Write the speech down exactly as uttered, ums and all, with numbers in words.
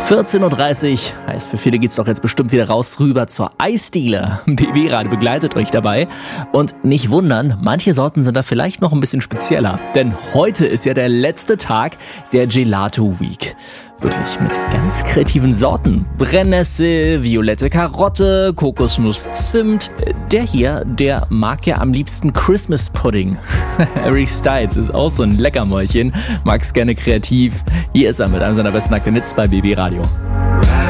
vierzehn Uhr dreißig, heißt für viele geht's doch jetzt bestimmt wieder raus rüber zur Eisdiele. B B-Radio begleitet euch dabei. Und nicht wundern, manche Sorten sind da vielleicht noch ein bisschen spezieller. Denn heute ist ja der letzte Tag der Gelato Week. Wirklich mit ganz kreativen Sorten. Brennnessel, violette Karotte, Kokosnuss, Zimt. Der hier, der mag ja am liebsten Christmas Pudding. Harry Styles ist auch so ein Leckermäulchen, mag's gerne kreativ. Hier ist er mit einem seiner besten Akte Hits bei B B Radio.